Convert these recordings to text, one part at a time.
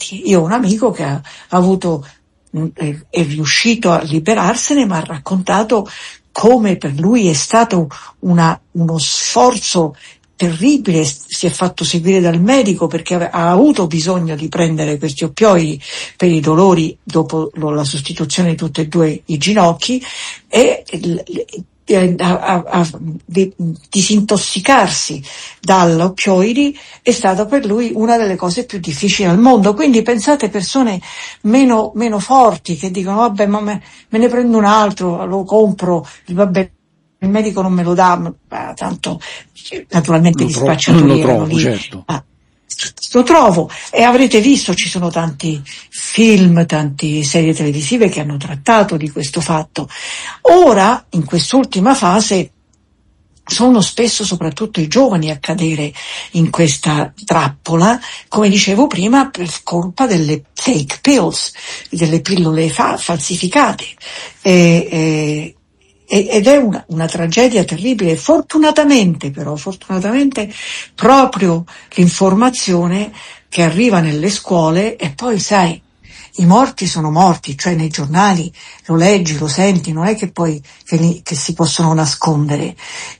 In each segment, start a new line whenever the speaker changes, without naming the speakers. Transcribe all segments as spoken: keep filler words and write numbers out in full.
morti. Io ho un amico che ha, ha avuto, è, è riuscito a liberarsene, ma ha raccontato come per lui è stato una, uno sforzo terribile, si è fatto seguire dal medico perché ha avuto bisogno di prendere questi oppioidi per i dolori dopo la sostituzione di tutti e due i ginocchi, e a, a, a di, disintossicarsi dall'oppioidi è stata per lui una delle cose più difficili al mondo. Quindi pensate, persone meno, meno forti che dicono vabbè, ma me, me ne prendo un altro, lo compro, vabbè, il medico non me lo dà, ma tanto naturalmente
lo
gli
tro-
spacciatori
lo
erano
trovo,
lì.
certo.
Ah, lo trovo, e avrete visto, ci sono tanti film, tante serie televisive che hanno trattato di questo fatto. Ora, in quest'ultima fase, sono spesso soprattutto i giovani a cadere in questa trappola, come dicevo prima, per colpa delle fake pills, delle pillole fa- falsificate. E, e, ed è una, una tragedia terribile. Fortunatamente però, fortunatamente proprio l'informazione che arriva nelle scuole, e poi sai, i morti sono morti, cioè nei giornali lo leggi, lo senti, non è che poi che, li, che si possono nascondere.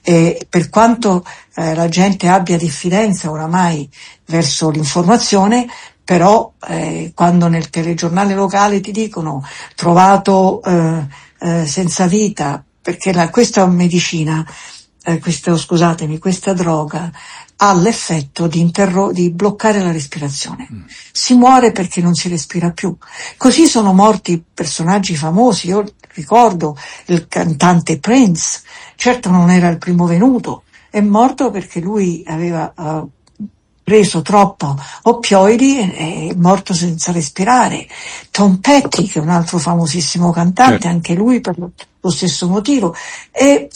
E per quanto eh, la gente abbia diffidenza oramai verso l'informazione, però eh, quando nel telegiornale locale ti dicono trovato eh, eh, senza vita, perché la, questa medicina, eh, questo, scusatemi, questa droga ha l'effetto di, interro- di bloccare la respirazione. Mm. Si muore perché non si respira più. Così sono morti personaggi famosi. Io ricordo il cantante Prince, certo non era il primo venuto, è morto perché lui aveva uh, preso troppo oppioidi e è morto senza respirare. Tom Petty, che è un altro famosissimo cantante, certo, anche lui per lo stesso motivo. E,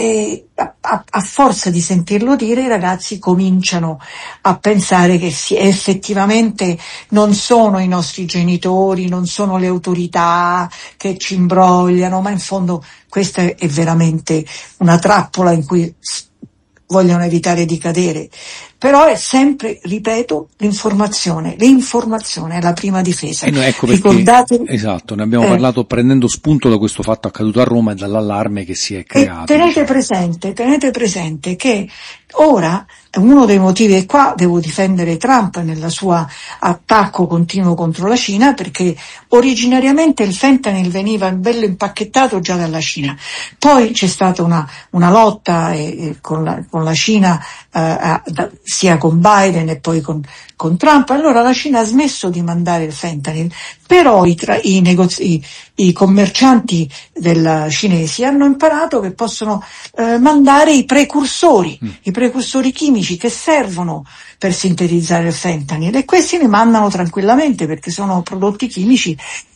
e a, a forza di sentirlo dire, i ragazzi cominciano a pensare che sì, effettivamente non sono i nostri genitori, non sono le autorità che ci imbrogliano, ma in fondo questa è veramente una trappola in cui vogliono evitare di cadere. Però è sempre, ripeto, l'informazione. L'informazione è la prima difesa.
E noi, ecco perché, ricordate, esatto, ne abbiamo eh, parlato prendendo spunto da questo fatto accaduto a Roma e dall'allarme che si è creato.
E tenete presente, tenete presente che ora uno dei motivi, e qua devo difendere Trump nella sua attacco continuo contro la Cina, perché originariamente il fentanyl veniva bello impacchettato già dalla Cina, poi c'è stata una, una lotta eh, eh, con, la, con la Cina eh, a, da, sia con Biden e poi con, con Trump. Allora la Cina ha smesso di mandare il fentanyl, però i, tra, i, negozi, i, i commercianti del cinesi hanno imparato che possono eh, mandare i precursori, mm. i precursori chimici che servono per sintetizzare il fentanyl, e questi li mandano tranquillamente perché sono prodotti chimici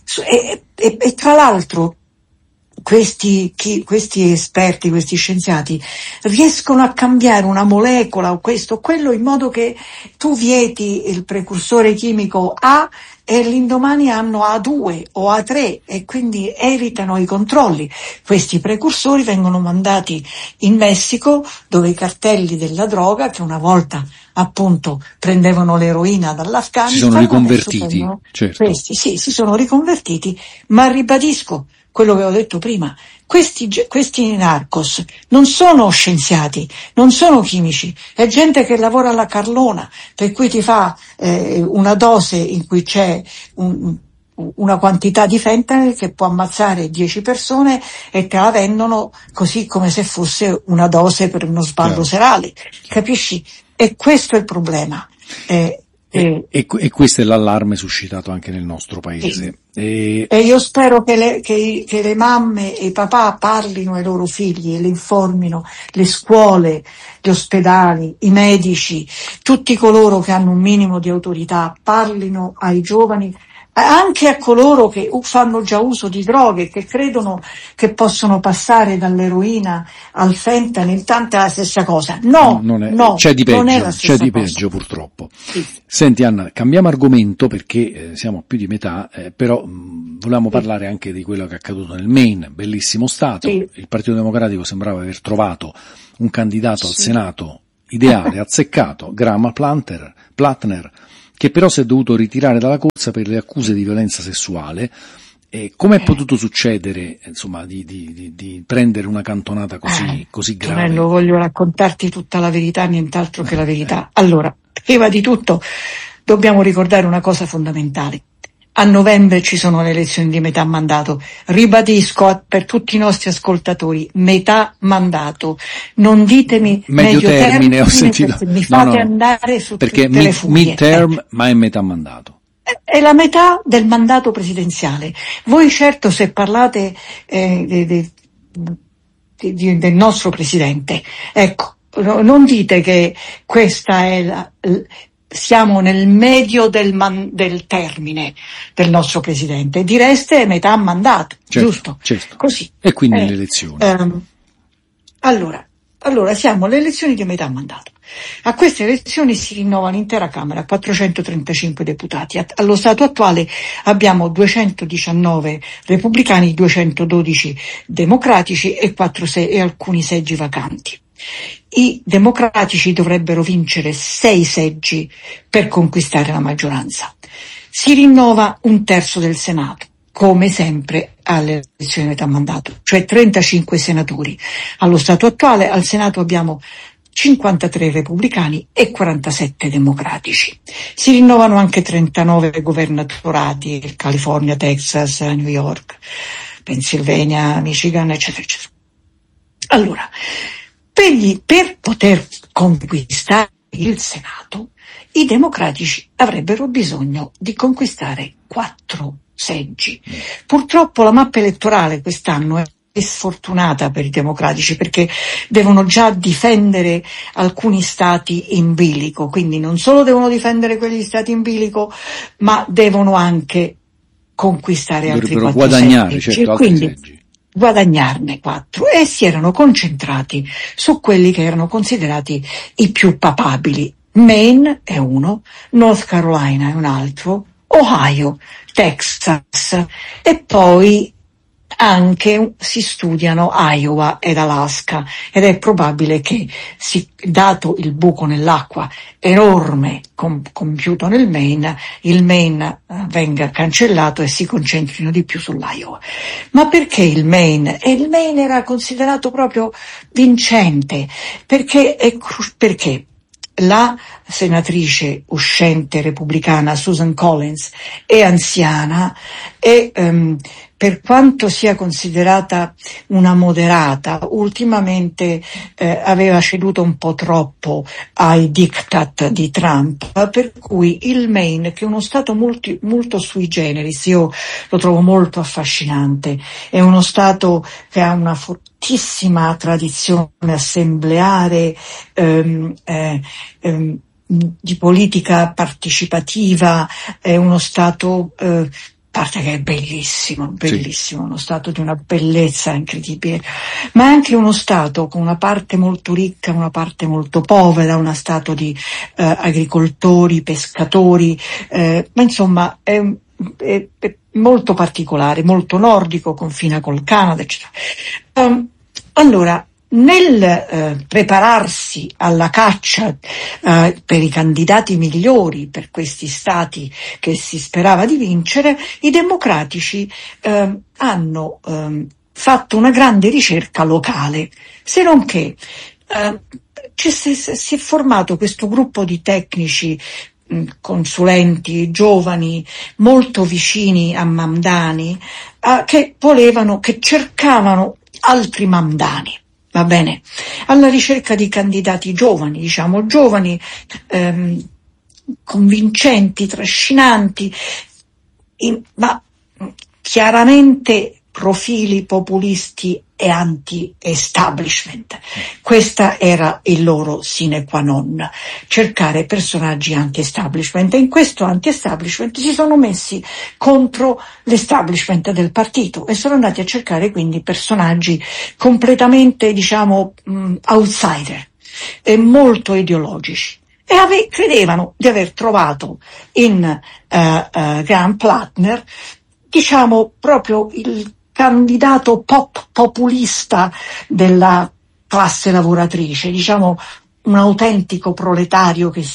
e, e, e tra l'altro questi, chi, questi esperti, questi scienziati riescono a cambiare una molecola o questo o quello in modo che tu vieti il precursore chimico A e l'indomani hanno A due o A tre e quindi evitano i controlli. Questi precursori vengono mandati in Messico, dove i cartelli della droga, che una volta appunto prendevano l'eroina dall'Afghanistan,
si sono riconvertiti, certo.
Questi sì, si sono riconvertiti, ma ribadisco quello che ho detto prima, questi, questi narcos non sono scienziati, non sono chimici, è gente che lavora alla Carlona, per cui ti fa eh, una dose in cui c'è un, una quantità di fentanyl che può ammazzare dieci persone e te la vendono così come se fosse una dose per uno sballo Chiaro. serale, capisci? E questo è il problema. Eh,
E, e, e questo è l'allarme suscitato anche nel nostro paese.
E, e io spero che le, che, che le mamme e i papà parlino ai loro figli e li informino, le scuole, gli ospedali, i medici, tutti coloro che hanno un minimo di autorità, parlino ai giovani, anche a coloro che fanno già uso di droghe, che credono che possono passare dall'eroina al fentanyl, tanta è la stessa cosa. No,
non è,
no,
c'è di peggio,
non è la stessa
c'è di
cosa.
peggio purtroppo.
Sì.
Senti Anna, cambiamo argomento perché eh, siamo a più di metà, eh, però mh, volevamo sì. parlare anche di quello che è accaduto nel Maine, bellissimo stato. Sì. Il Partito Democratico sembrava aver trovato un candidato sì. al Senato ideale, azzeccato, Graham Plattner, Plattner che però si è dovuto ritirare dalla corsa per le accuse di violenza sessuale. E come è potuto succedere, insomma, di, di, di, di prendere una cantonata così, eh, così grave?
Tonello, voglio raccontarti tutta la verità, nient'altro che la verità. Allora, prima di tutto dobbiamo ricordare una cosa fondamentale. A novembre ci sono le elezioni di metà mandato. Ribadisco a, per tutti i nostri ascoltatori, metà mandato. Non ditemi
medio, medio termine, termine, ho sentito.
Mi fate no, no, andare su
perché
tutte
mi,
le furie.
Mid-term, eh. ma è metà mandato.
È la metà del mandato presidenziale. Voi certo, se parlate eh, de, de, de, de, del nostro presidente, ecco, no, non dite che questa è la, siamo nel medio del, man, del termine del nostro presidente, direste è metà mandato,
certo,
giusto?
Certo.
Così.
E quindi
eh,
le elezioni.
Ehm, allora, allora, siamo alle elezioni di metà mandato. A queste elezioni si rinnova l'intera Camera, quattrocentotrentacinque deputati. Allo stato attuale abbiamo duecentodiciannove repubblicani, duecentododici democratici e, quattro se- e alcuni seggi vacanti. I democratici dovrebbero vincere sei seggi per conquistare la maggioranza. Si rinnova un terzo del Senato, come sempre alle elezioni di metà mandato, cioè trentacinque senatori. Allo stato attuale al Senato abbiamo cinquantatré repubblicani e quarantasette democratici. Si rinnovano anche trentanove governatorati, California, Texas, New York, Pennsylvania, Michigan, eccetera, eccetera. Allora, per, gli, per poter conquistare il Senato, i democratici avrebbero bisogno di conquistare quattro seggi. Purtroppo la mappa elettorale quest'anno è è sfortunata per i democratici, perché devono già difendere alcuni stati in bilico, quindi non solo devono difendere quegli stati in bilico, ma devono anche conquistare altri quattro
guadagnare,
seggi,
certo,
e quindi
altri seggi.
guadagnarne quattro, e si erano concentrati su quelli che erano considerati i più papabili. Maine è uno, North Carolina è un altro, Ohio, Texas, e poi anche si studiano Iowa ed Alaska, ed è probabile che, si, dato il buco nell'acqua enorme com, compiuto nel Maine, il Maine uh, venga cancellato e si concentrino di più sull'Iowa. Ma perché il Maine? E il Maine era considerato proprio vincente, perché, è, perché la senatrice uscente repubblicana Susan Collins è anziana e um, per quanto sia considerata una moderata, ultimamente eh, aveva ceduto un po' troppo ai diktat di Trump, per cui il Maine, che è uno stato molto, molto sui generis, io lo trovo molto affascinante, è uno stato che ha una fortissima tradizione assembleare, ehm, eh, ehm, di politica partecipativa, è uno stato eh, a parte che è bellissimo, bellissimo, sì. Uno stato di una bellezza incredibile, ma è anche uno stato con una parte molto ricca, una parte molto povera, uno stato di eh, agricoltori, pescatori, eh, ma insomma è, è, è molto particolare, molto nordico, confina col Canada, eccetera. Um, allora, nel eh, prepararsi alla caccia eh, per i candidati migliori per questi stati che si sperava di vincere, i democratici eh, hanno eh, fatto una grande ricerca locale, se non che eh, ci si, si è formato questo gruppo di tecnici, mh, consulenti giovani molto vicini a Mamdani, eh, che volevano, che cercavano altri Mamdani. Va bene, alla ricerca di candidati giovani, diciamo giovani, ehm, convincenti, trascinanti, in, ma chiaramente profili populisti e anti-establishment. Questa era il loro sine qua non, cercare personaggi anti-establishment, e in questo anti-establishment si sono messi contro l'establishment del partito e sono andati a cercare quindi personaggi completamente, diciamo, mh, outsider e molto ideologici. E ave- credevano di aver trovato in uh, uh, Graham Plattner, diciamo, proprio il candidato pop populista della classe lavoratrice, diciamo un autentico proletario che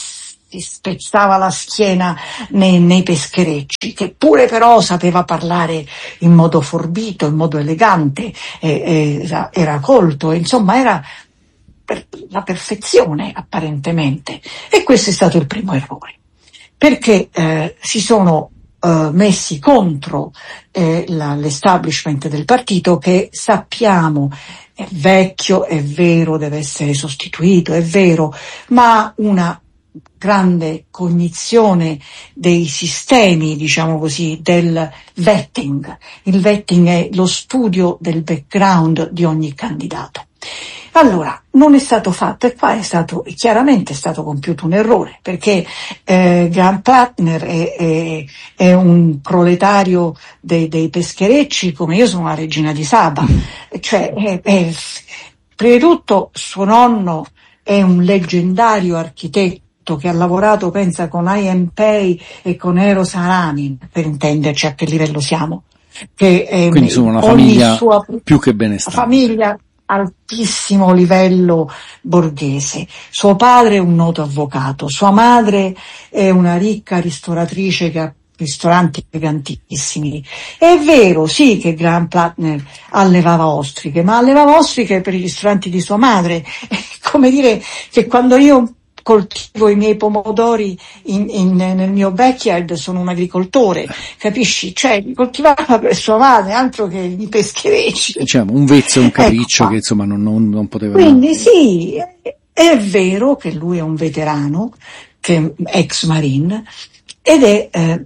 si spezzava la schiena nei, nei pescherecci, che pure però sapeva parlare in modo forbito, in modo elegante, eh, era, era colto, insomma era per la perfezione apparentemente. E questo è stato il primo errore, perché eh, si sono eh, messi contro eh, la, l'establishment del partito, che sappiamo è vecchio, è vero, deve essere sostituito, è vero, ma una grande cognizione dei sistemi, diciamo così, del vetting. Il vetting è lo studio del background di ogni candidato. Allora, non è stato fatto, e qua è stato, chiaramente è stato compiuto un errore, perché eh, Graham Plattner è, è, è un proletario dei, dei pescherecci, come io sono la regina di Saba. Cioè, è, è, prima di tutto, suo nonno è un leggendario architetto che ha lavorato, pensa, con I M Pei e con Eros Aramin, per intenderci a che livello siamo. Che, eh,
Quindi sono una famiglia sua, più che benestante.
Famiglia altissimo livello borghese. Suo padre è un noto avvocato, sua madre è una ricca ristoratrice che ha ristoranti gigantissimi. È vero, sì, che Graham Plattner allevava ostriche, ma allevava ostriche per i ristoranti di sua madre. È come dire che quando io coltivo i miei pomodori in, in, nel mio backyard sono un agricoltore, capisci? Cioè, li coltivava per sua madre, altro che i pescherecci.
Diciamo, un vezzo e un capriccio, ecco, che insomma non, non, non poteva...
Quindi sì, è vero che lui è un veterano, che ex marine, ed è... Eh,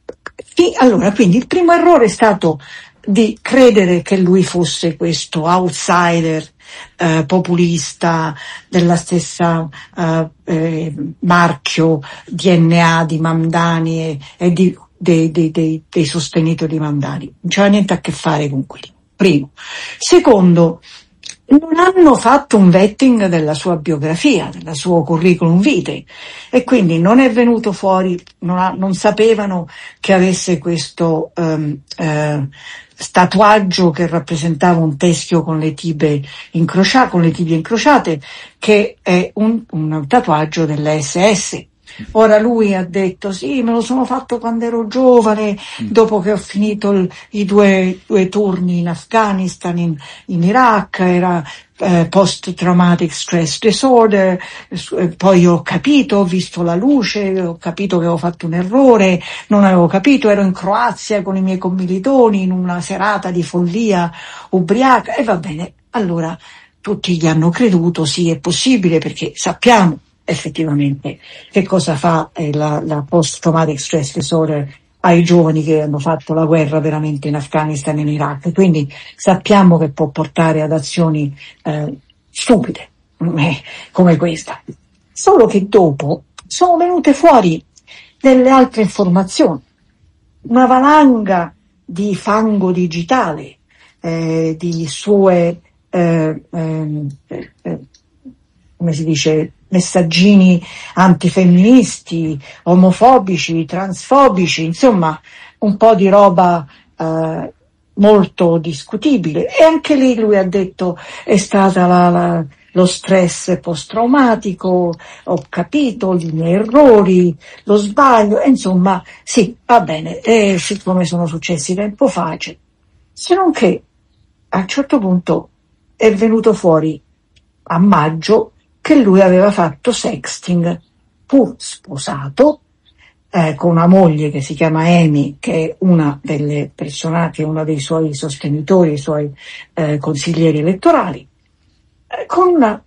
allora, quindi il primo errore è stato di credere che lui fosse questo outsider eh, populista della stessa eh, eh, marchio D N A di Mamdani e, e di, dei, dei, dei, dei sostenitori di Mamdani. Non c'era niente a che fare con quelli. Primo. Secondo, non hanno fatto un vetting della sua biografia, del suo curriculum vitae, e quindi non è venuto fuori, non, ha, non sapevano che avesse questo um, eh, tatuaggio che rappresentava un teschio con le tibe incrociate, con le tibie incrociate, che è un, un tatuaggio dell'S S. Ora lui ha detto sì, me lo sono fatto quando ero giovane, dopo che ho finito il, i due, due turni in Afghanistan, in, in Iraq, era eh, post-traumatic stress disorder, eh, poi ho capito, ho visto la luce, ho capito che avevo fatto un errore, non avevo capito, ero in Croazia con i miei commilitoni in una serata di follia ubriaca, e va bene, allora tutti gli hanno creduto, sì, è possibile, perché sappiamo effettivamente che cosa fa eh, la, la post-traumatic stress disorder ai giovani che hanno fatto la guerra veramente in Afghanistan e in Iraq, quindi sappiamo che può portare ad azioni eh, stupide eh, come questa, solo che dopo sono venute fuori delle altre informazioni, una valanga di fango digitale, eh, di sue eh, eh, eh, come si dice, messaggini antifemministi, omofobici, transfobici, insomma un po' di roba eh, molto discutibile. E anche lì lui ha detto è stata la, la, lo stress post-traumatico, ho capito i miei errori, lo sbaglio, e insomma sì, va bene, e siccome sono successi tempo fa, cioè, se non che a un certo punto è venuto fuori a maggio che lui aveva fatto sexting, pur sposato, eh, con una moglie che si chiama Amy, che è una delle persone, che è uno dei suoi sostenitori, i suoi eh, consiglieri elettorali, eh, con una,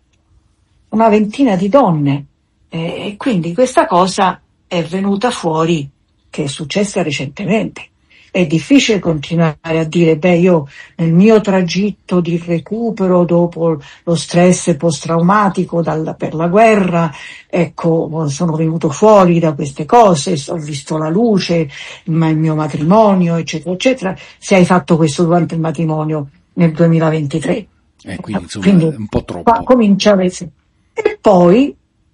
una ventina di donne. Eh, e quindi questa cosa è venuta fuori, che è successa recentemente. È difficile continuare a dire, beh, io nel mio tragitto di recupero dopo lo stress post-traumatico dal, per la guerra, ecco, sono venuto fuori da queste cose, ho visto la luce, ma il mio matrimonio, eccetera, eccetera, se hai fatto questo durante il matrimonio nel duemilaventitré.
Eh, quindi, insomma,
quindi
è un po' troppo.
Qua comincia a essere. E poi,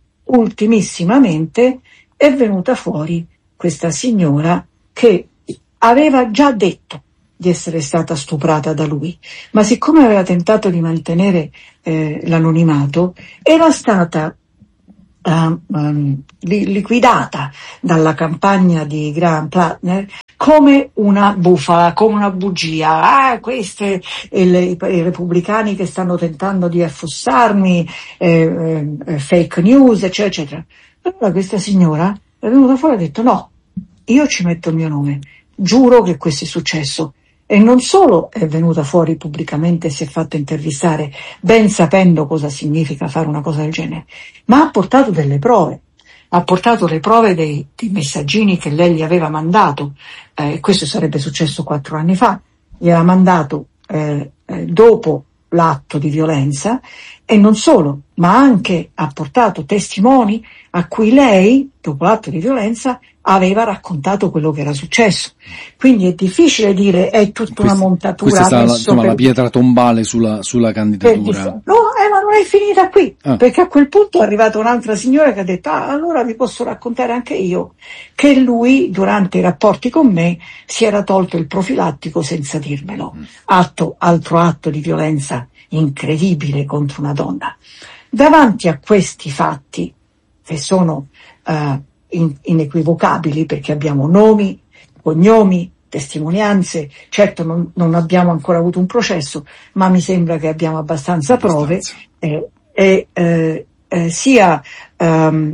ultimissimamente, è venuta fuori questa signora che aveva già detto di essere stata stuprata da lui, ma siccome aveva tentato di mantenere eh, l'anonimato, era stata uh, um, li, liquidata dalla campagna di Graham Plattner come una bufala, come una bugia. Ah, questi i, i, i repubblicani che stanno tentando di affossarmi, eh, eh, fake news, eccetera, eccetera. Allora questa signora è venuta fuori e ha detto: no, io ci metto il mio nome, giuro che questo è successo. E non solo è venuta fuori pubblicamente e si è fatta intervistare, ben sapendo cosa significa fare una cosa del genere, ma ha portato delle prove. Ha portato le prove dei, dei messaggini che lei gli aveva mandato, eh, questo sarebbe successo quattro anni fa, gli aveva mandato eh, eh, dopo l'atto di violenza, e non solo, ma anche ha portato testimoni a cui lei, dopo l'atto di violenza, aveva raccontato quello che era successo. Quindi è difficile dire è tutta questa, una montatura.
Questa è stata la, insomma, per... la pietra tombale sulla, sulla candidatura.
Per... No, eh, ma non è finita qui, ah. perché a quel punto è arrivata un'altra signora che ha detto: ah, allora vi posso raccontare anche io che lui, durante i rapporti con me, si era tolto il profilattico senza dirmelo. Mm. Atto, altro atto di violenza incredibile contro una donna. Davanti a questi fatti, che sono uh, in, inequivocabili, perché abbiamo nomi, cognomi, testimonianze, certo non, non abbiamo ancora avuto un processo, ma mi sembra che abbiamo abbastanza, abbastanza. prove, e eh, eh, eh, sia um,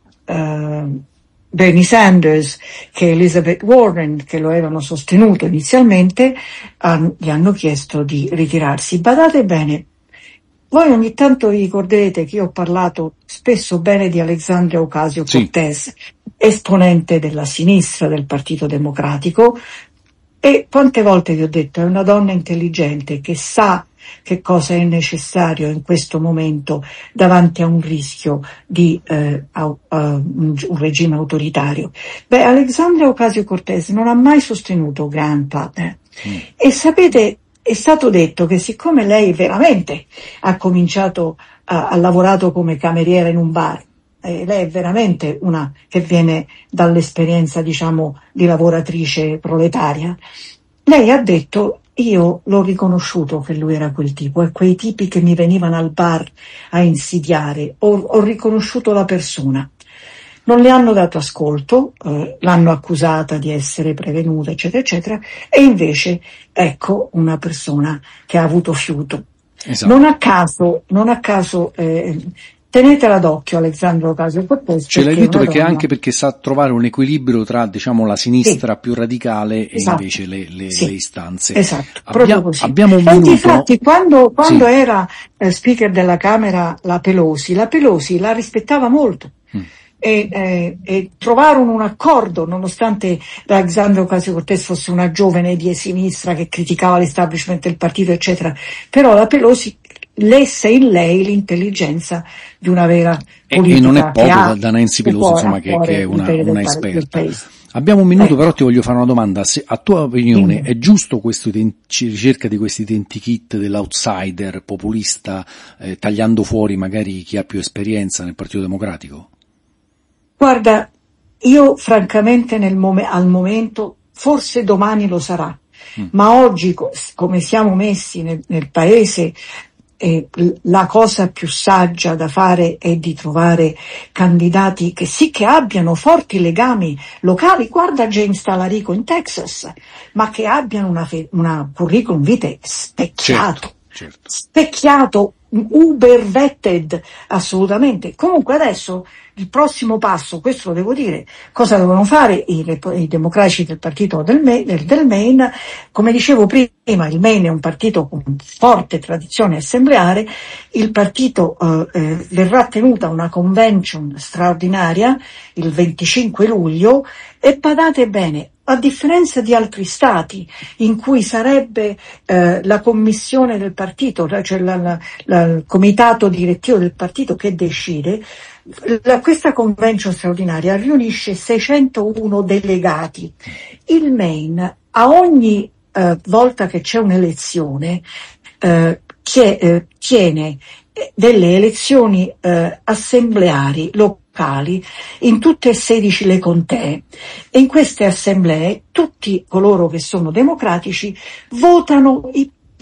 uh, Bernie Sanders che Elizabeth Warren, che lo avevano sostenuto inizialmente, han, gli hanno chiesto di ritirarsi. Badate bene, voi ogni tanto vi ricorderete che io ho parlato spesso bene di Alexandria Ocasio-Cortez, sì. esponente della sinistra del Partito Democratico, e quante volte vi ho detto è una donna intelligente che sa che cosa è necessario in questo momento davanti a un rischio di eh, a, a un, un regime autoritario. Beh, Alexandria Ocasio-Cortez non ha mai sostenuto Graham Plattner, mm. e sapete, è stato detto che siccome lei veramente ha cominciato, a, ha lavorato come cameriera in un bar, eh, lei è veramente una che viene dall'esperienza, diciamo, di lavoratrice proletaria, lei ha detto: io l'ho riconosciuto che lui era quel tipo, e quei tipi che mi venivano al bar a insidiare, ho, ho riconosciuto la persona. Non le hanno dato ascolto, eh, l'hanno accusata di essere prevenuta, eccetera, eccetera, e invece ecco una persona che ha avuto fiuto. Esatto. Non a caso, non a caso, eh, tenetela d'occhio Alexandria Ocasio-Cortez.
Ce l'hai detto perché donna... anche perché sa trovare un equilibrio tra, diciamo, la sinistra sì. più radicale e esatto. invece le, le, sì. le istanze.
Esatto,
Abbia,
proprio così.
Abbiamo un
e
minuto.
Infatti quando, quando
sì.
era eh, speaker della Camera la Pelosi, la Pelosi la rispettava molto. Mm. E, eh, e trovarono un accordo, nonostante Alexandria Ocasio-Cortez fosse una giovane di sinistra che criticava l'establishment del partito, eccetera, però la Pelosi lesse in lei l'intelligenza di una vera politica.
E, e non è poco da, da Nancy Pelosi, insomma, che, che è una, una esperta. Abbiamo un minuto, eh. però ti voglio fare una domanda. Se, a tua opinione, mm. è giusto questa ricerca di questi identikit dell'outsider populista, eh, tagliando fuori magari chi ha più esperienza nel Partito Democratico?
Guarda, io francamente nel mom- al momento, forse domani lo sarà, mm. ma oggi co- come siamo messi nel, nel paese, eh, la cosa più saggia da fare è di trovare candidati che sì che abbiano forti legami locali, guarda James Talarico in Texas, ma che abbiano una, fe- una curriculum vitae specchiato, certo, certo. specchiato, uber vetted, assolutamente. Comunque adesso il prossimo passo, questo lo devo dire, cosa devono fare i, i democratici del partito del, del, del Maine? Come dicevo prima, il Maine è un partito con forte tradizione assembleare, il partito eh, eh, verrà tenuta una convention straordinaria il venticinque luglio, e badate bene, a differenza di altri stati in cui sarebbe eh, la commissione del partito, cioè la, la, la, il comitato direttivo del partito che decide, la, questa convention straordinaria riunisce seicentouno delegati. Il Maine a ogni eh, volta che c'è un'elezione eh, che, eh, tiene delle elezioni eh, assembleari locali in tutte e sedici le contee, e in queste assemblee tutti coloro che sono democratici votano i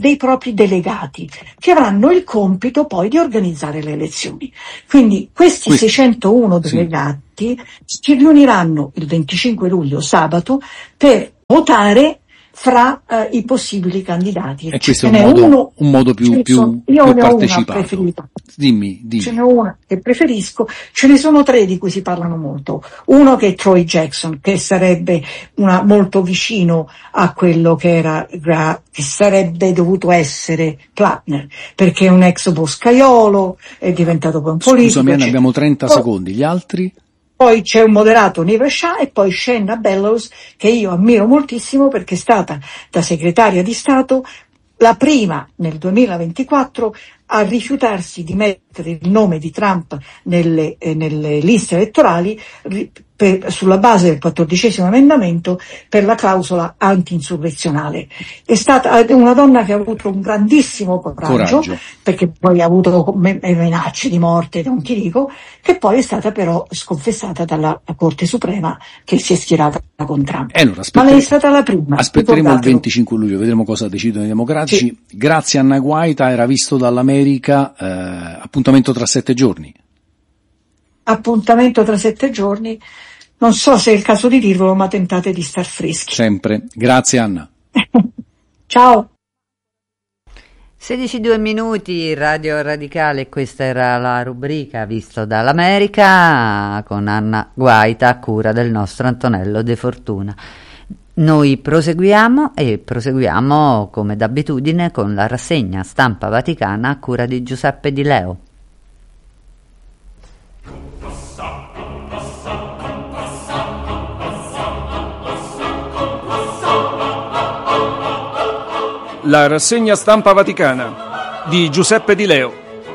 dei propri delegati, che avranno il compito poi di organizzare le elezioni. Quindi questi Questo, seicentouno delegati sì. si riuniranno il venticinque luglio, sabato, per votare fra uh, i possibili candidati.
E questo è un modo, uno, un modo più, più,
sono,
più
io ne
partecipato.
Ho una preferita.
Dimmi, dimmi.
Ce n'è una che preferisco, ce ne sono tre di cui si parlano molto. Uno che è Troy Jackson, che sarebbe una, molto vicino a quello che era, che sarebbe dovuto essere Platner, perché è un ex boscaiolo, è diventato poi un politico.
Scusami Anna, abbiamo trenta poi, secondi, gli altri?
Poi c'è un moderato, Neva Shah, e poi Shenna Bellows, che io ammiro moltissimo perché è stata da segretaria di Stato la prima nel duemilaventiquattro a rifiutarsi di mettere il nome di Trump nelle, eh, nelle liste elettorali ri, per, sulla base del quattordicesimo emendamento per la clausola anti-insurrezionale. È stata una donna che ha avuto un grandissimo coraggio, coraggio. perché poi ha avuto minacce di morte, non ti dico, che poi è stata però sconfessata dalla Corte Suprema che si è schierata con Trump.
Eh, allora,
Ma lei è stata la prima.
Aspetteremo il venticinque luglio, vedremo cosa decidono i democratici. Sì. Grazie Anna Guaita, era visto dall'America, eh, appuntamento tra sette giorni.
Appuntamento tra sette giorni, non so se è il caso di dirvelo, ma tentate di star freschi.
Sempre, grazie Anna.
Ciao.
sedici e due minuti, Radio Radicale, questa era la rubrica Visto dall'America con Anna Guaita a cura del nostro Antonello De Fortuna. Noi proseguiamo e proseguiamo come d'abitudine con la rassegna stampa vaticana a cura di Giuseppe Di Leo.
La rassegna stampa vaticana di Giuseppe Di Leo.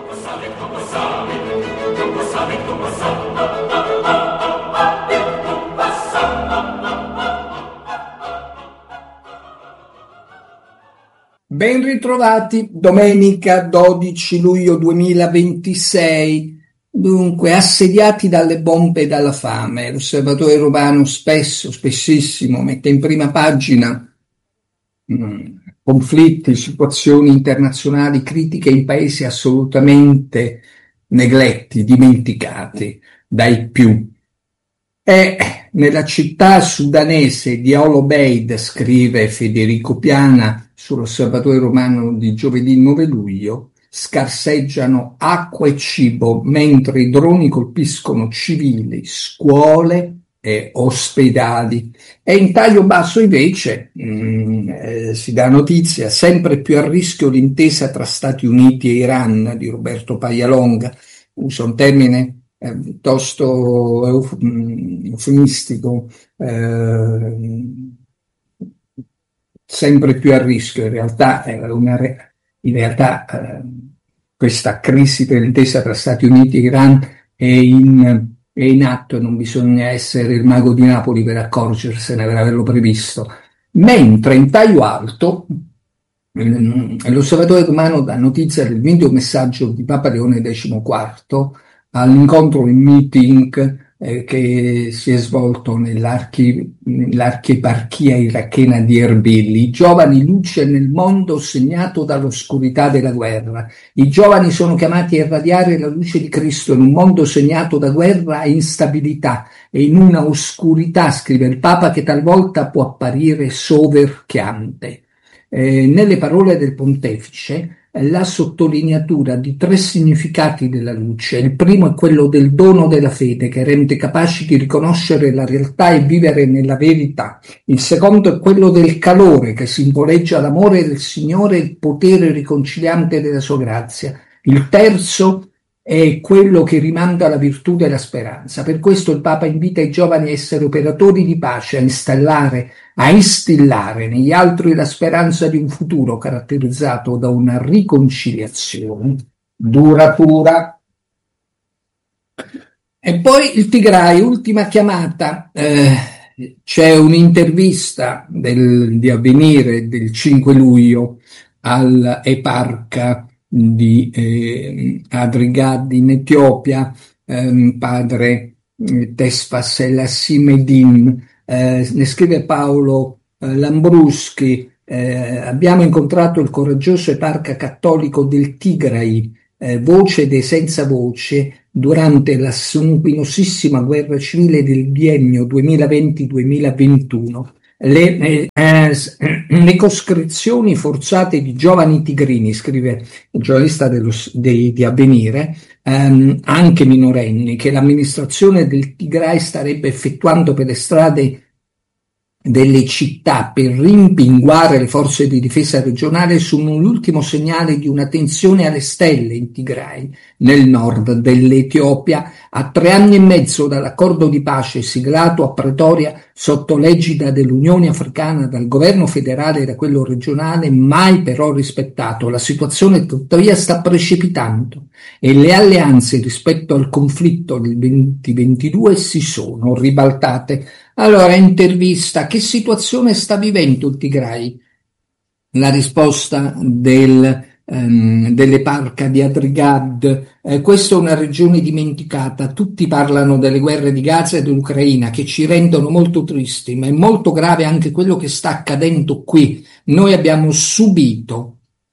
Ben ritrovati, domenica dodici luglio duemilaventisei. Dunque, assediati dalle bombe e dalla fame, l'Osservatore Romano spesso, spessissimo mette in prima pagina mh, conflitti, situazioni internazionali critiche in paesi assolutamente negletti, dimenticati dai più. E nella città sudanese di Al Obeid, scrive Federico Piana sull'Osservatore Romano di giovedì nove luglio, scarseggiano acqua e cibo mentre i droni colpiscono civili, scuole e ospedali. E in taglio basso invece mh, eh, si dà notizia: sempre più a rischio l'intesa tra Stati Uniti e Iran, di Roberto Paglialonga. Usa un termine eh, piuttosto euf- eufemistico, eh, sempre più a rischio. In realtà è una re- in realtà eh, questa crisi per l'intesa tra Stati Uniti e Iran è in è in atto e non bisogna essere il mago di Napoli per accorgersene, per averlo previsto. Mentre in taglio alto l'Osservatore Romano dà notizia del video messaggio di Papa Leone diciquattro all'incontro in meeting eh, che si è svolto nell'archi, nell'archieparchia irachena di Erbil. I giovani luce nel mondo segnato dall'oscurità della guerra. I giovani sono chiamati a irradiare la luce di Cristo in un mondo segnato da guerra e instabilità e in una oscurità, scrive il Papa, che talvolta può apparire soverchiante. Eh, nelle parole del pontefice la sottolineatura di tre significati della luce. Il primo è quello del dono della fede, che rende capaci di riconoscere la realtà e vivere nella verità. Il secondo è quello del calore, che simboleggia l'amore del Signore e il potere riconciliante della sua grazia. Il terzo è quello che rimanda alla virtù della speranza. Per questo il Papa invita i giovani a essere operatori di pace, a installare, a instillare negli altri la speranza di un futuro caratterizzato da una riconciliazione duratura. E poi il Tigray, ultima chiamata. Eh, c'è un'intervista del, di Avvenire del cinque luglio all'eparca di eh, Adrigad in Etiopia, eh, padre eh, Tesfa Selassie Medin. Eh, ne scrive Paolo eh, Lambruschi, eh, abbiamo incontrato il coraggioso eparca cattolico del Tigray, eh, voce dei senza voce, durante la sanguinosissima guerra civile del biennio duemilaventi duemilaventuno. Le, eh, eh, le coscrizioni forzate di giovani tigrini, scrive il giornalista dello, di, di Avvenire, ehm, anche minorenni, che l'amministrazione del Tigray starebbe effettuando per le strade delle città per rimpinguare le forze di difesa regionale, sono l'ultimo segnale di una tensione alle stelle in Tigray, nel nord dell'Etiopia, a tre anni e mezzo dall'accordo di pace siglato a Pretoria sotto l'egida dell'Unione Africana, dal governo federale e da quello regionale, mai però rispettato. La situazione tuttavia sta precipitando e le alleanze rispetto al conflitto del duemilaventidue si sono ribaltate. Allora, intervista: che situazione sta vivendo il Tigray? La risposta del, ehm, dell'eparca di Adrigad: eh, questa è una regione dimenticata, tutti parlano delle guerre di Gaza e dell'Ucraina che ci rendono molto tristi, ma è molto grave anche quello che sta accadendo qui. Noi abbiamo subito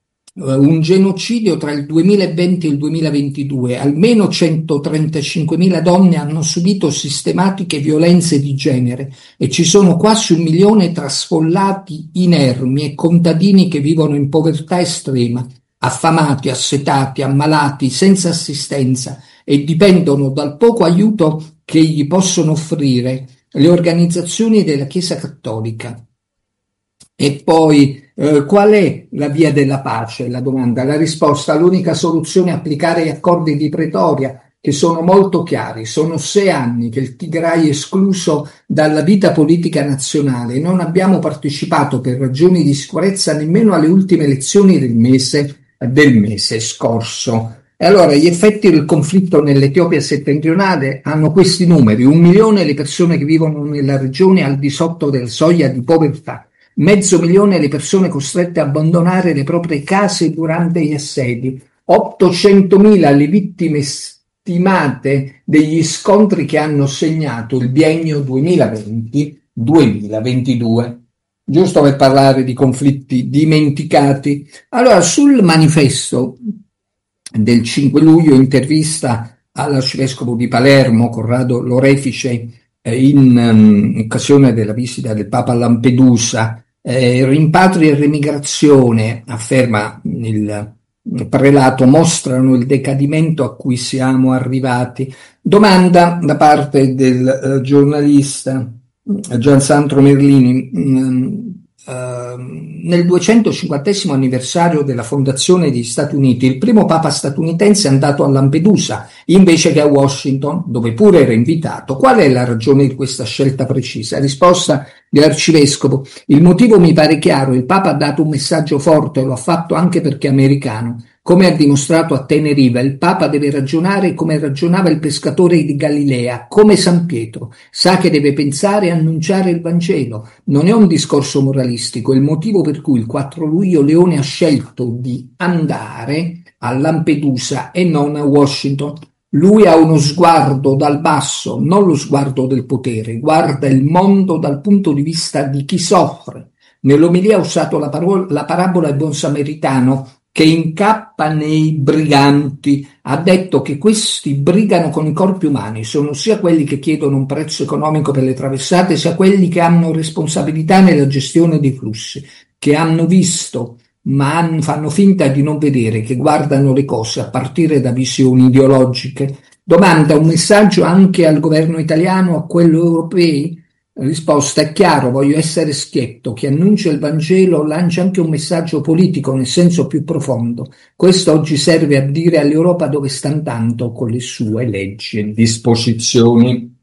un genocidio tra il duemilaventi e il duemilaventidue, almeno centotrentacinquemila donne hanno subito sistematiche violenze di genere e ci sono quasi un milione tra sfollati inermi e contadini che vivono in povertà estrema, affamati, assetati, ammalati, senza assistenza e dipendono dal poco aiuto che gli possono offrire le organizzazioni della Chiesa Cattolica. E poi eh, qual è la via della pace? La domanda, la risposta: l'unica soluzione è applicare gli accordi di Pretoria, che sono molto chiari. Sono sei anni che il Tigray è escluso dalla vita politica nazionale. Non abbiamo partecipato per ragioni di sicurezza nemmeno alle ultime elezioni del mese, del mese scorso. E allora gli effetti del conflitto nell'Etiopia settentrionale hanno questi numeri: un milione le persone che vivono nella regione al di sotto della soglia di povertà, mezzo milione le persone costrette a abbandonare le proprie case durante gli assedi, ottocentomila le vittime stimate degli scontri che hanno segnato il biennio duemilaventi duemilaventidue. Giusto per parlare di conflitti dimenticati. Allora, sul manifesto del cinque luglio, intervista all'arcivescovo di Palermo, Corrado Lorefice, in um, occasione della visita del Papa a Lampedusa. Eh, rimpatri e remigrazione, afferma il, il prelato, mostrano il decadimento a cui siamo arrivati. Domanda da parte del uh, giornalista uh, Giansandro Merlini: um, uh, nel duecentocinquantesimo anniversario della fondazione degli Stati Uniti, il primo Papa statunitense è andato a Lampedusa invece che a Washington, dove pure era invitato. Qual è la ragione di questa scelta precisa? Risposta dell'arcivescovo: il motivo mi pare chiaro, il Papa ha dato un messaggio forte, lo ha fatto anche perché è americano. Come ha dimostrato a Tenerife, il Papa deve ragionare come ragionava il pescatore di Galilea, come San Pietro. Sa che deve pensare e annunciare il Vangelo. Non è un discorso moralistico, è il motivo per cui il quattro luglio Leone ha scelto di andare a Lampedusa e non a Washington. Lui ha uno sguardo dal basso, non lo sguardo del potere, guarda il mondo dal punto di vista di chi soffre. Nell'omelia ha usato la, parola, la parabola del buon samaritano che incappa nei briganti. Ha detto che questi brigano con i corpi umani, sono sia quelli che chiedono un prezzo economico per le traversate, sia quelli che hanno responsabilità nella gestione dei flussi, che hanno visto ma fanno finta di non vedere, che guardano le cose a partire da visioni ideologiche. Domanda: un messaggio anche al governo italiano, a quello europeo? Risposta: è chiaro, voglio essere schietto, chi annuncia il Vangelo lancia anche un messaggio politico nel senso più profondo. Questo oggi serve a dire all'Europa dove sta andando con le sue leggi e disposizioni.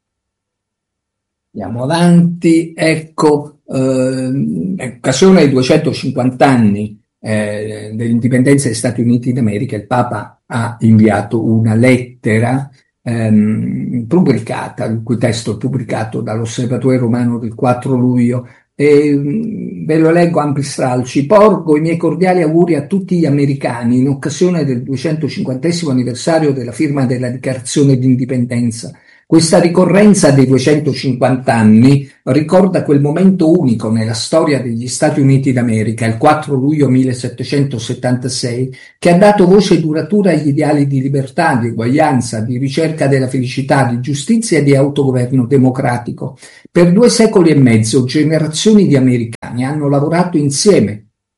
Andiamo avanti. Ecco, eh, in occasione dei duecentocinquanta anni eh, dell'indipendenza degli Stati Uniti d'America, il Papa ha inviato una lettera ehm, pubblicata, il cui testo è pubblicato dall'Osservatore Romano del quattro luglio. E ve lo leggo ampi stralci. Porgo i miei cordiali auguri a tutti gli americani in occasione del duecentocinquantesimo anniversario della firma della Dichiarazione di Indipendenza. Questa ricorrenza dei duecentocinquanta anni ricorda quel momento unico nella storia degli Stati Uniti d'America, il quattro luglio millesettecentosettantasei, che ha dato voce duratura agli ideali di libertà, di uguaglianza, di ricerca della felicità, di giustizia e di autogoverno democratico. Per due secoli e mezzo generazioni di americani hanno lavorato insieme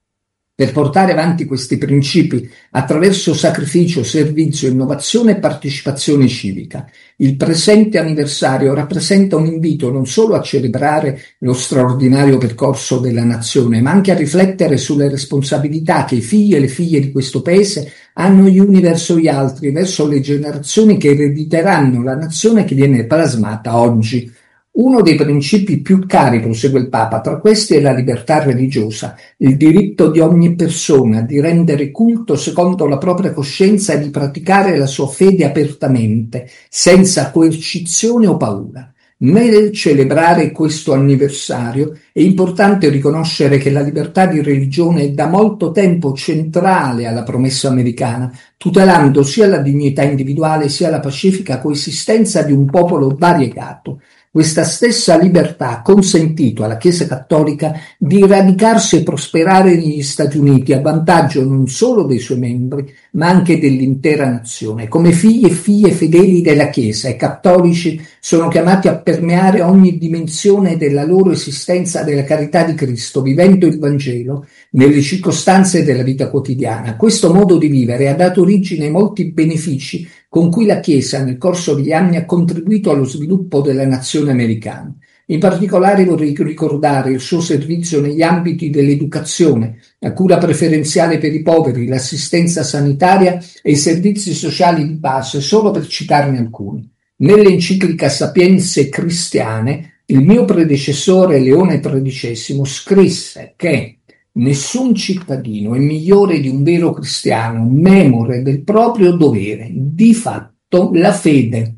per portare avanti questi principi attraverso sacrificio, servizio, innovazione e partecipazione civica. Il presente anniversario rappresenta un invito non solo a celebrare lo straordinario percorso della nazione, ma anche a riflettere sulle responsabilità che i figli e le figlie di questo paese hanno gli uni verso gli altri, verso le generazioni che erediteranno la nazione che viene plasmata oggi. Uno dei principi più cari, prosegue il Papa, tra questi è la libertà religiosa, il diritto di ogni persona di rendere culto secondo la propria coscienza e di praticare la sua fede apertamente, senza coercizione o paura. Nel celebrare questo anniversario è importante riconoscere che la libertà di religione è da molto tempo centrale alla promessa americana, tutelando sia la dignità individuale sia la pacifica coesistenza di un popolo variegato. Questa stessa libertà ha consentito alla Chiesa Cattolica di radicarsi e prosperare negli Stati Uniti a vantaggio non solo dei suoi membri, ma anche dell'intera nazione. Come figli e figlie fedeli della Chiesa, i cattolici sono chiamati a permeare ogni dimensione della loro esistenza della carità di Cristo, vivendo il Vangelo nelle circostanze della vita quotidiana. Questo modo di vivere ha dato origine ai molti benefici con cui la Chiesa nel corso degli anni ha contribuito allo sviluppo della nazione americana. In particolare vorrei ricordare il suo servizio negli ambiti dell'educazione, la cura preferenziale per i poveri, l'assistenza sanitaria e i servizi sociali di base, solo per citarne alcuni. Nell'enciclica Sapienze Cristiane, il mio predecessore Leone tredicesimo scrisse che nessun cittadino è migliore di un vero cristiano, memore del proprio dovere. Di fatto, la fede,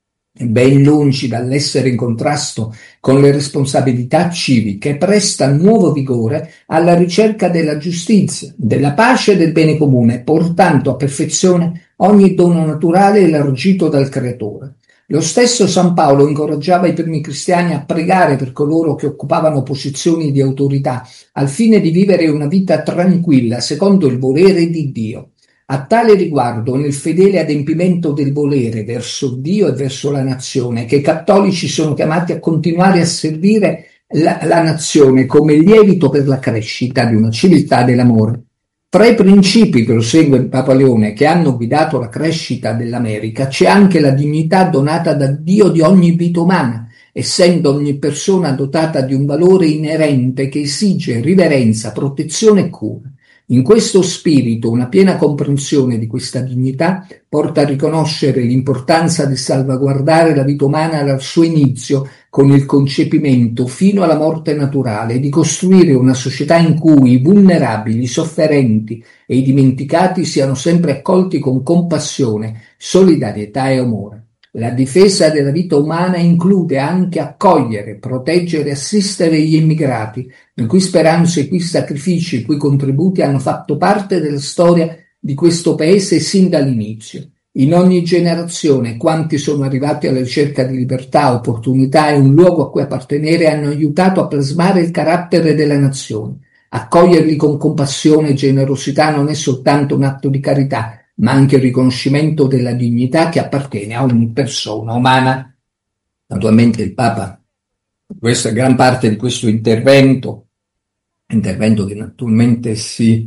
ben lungi dall'essere in contrasto con le responsabilità civiche, presta nuovo vigore alla ricerca della giustizia, della pace e del bene comune, portando a perfezione ogni dono naturale elargito dal Creatore. Lo stesso San Paolo incoraggiava i primi cristiani a pregare per coloro che occupavano posizioni di autorità, al fine di vivere una vita tranquilla, secondo il volere di Dio. A tale riguardo, nel fedele adempimento del volere verso Dio e verso la nazione, che i cattolici sono chiamati a continuare a servire la, la nazione come lievito per la crescita di una civiltà dell'amore. Tra i principi, prosegue il Papa Leone, che hanno guidato la crescita dell'America, c'è anche la dignità donata da Dio di ogni vita umana, essendo ogni persona dotata di un valore inerente che esige riverenza, protezione e cura. In questo spirito, una piena comprensione di questa dignità porta a riconoscere l'importanza di salvaguardare la vita umana dal suo inizio, con il concepimento fino alla morte naturale, e di costruire una società in cui i vulnerabili, i sofferenti e i dimenticati siano sempre accolti con compassione, solidarietà e amore. La difesa della vita umana include anche accogliere, proteggere e assistere gli immigrati, le cui speranze, i cui sacrifici, i cui contributi hanno fatto parte della storia di questo paese sin dall'inizio. In ogni generazione, quanti sono arrivati alla ricerca di libertà, opportunità e un luogo a cui appartenere hanno aiutato a plasmare il carattere della nazione. Accoglierli con compassione e generosità non è soltanto un atto di carità, ma anche il riconoscimento della dignità che appartiene a ogni persona umana. Naturalmente il Papa, questa gran parte di questo intervento, intervento che naturalmente si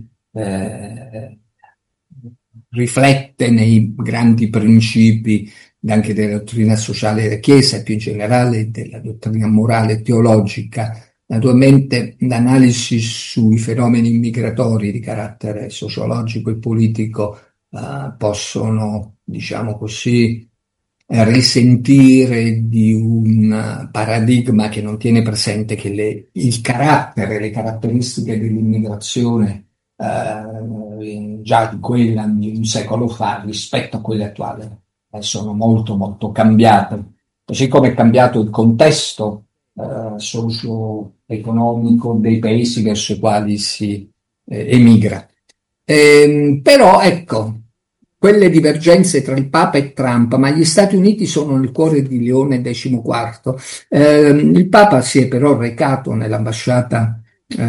eh, riflette nei grandi principi anche della dottrina sociale della Chiesa e più in generale della dottrina morale e teologica. Naturalmente l'analisi sui fenomeni migratori di carattere sociologico e politico Uh, possono, diciamo così, risentire di un paradigma che non tiene presente che le, il carattere, le caratteristiche dell'immigrazione uh, già di quella di un secolo fa rispetto a quelle attuali eh, sono molto molto cambiate, così come è cambiato il contesto uh, socio-economico dei paesi verso i quali si eh, emigra. Eh, però ecco, quelle divergenze tra il Papa e Trump, ma gli Stati Uniti sono nel cuore di Leone diciquattro. Eh, il Papa si è però recato nell'ambasciata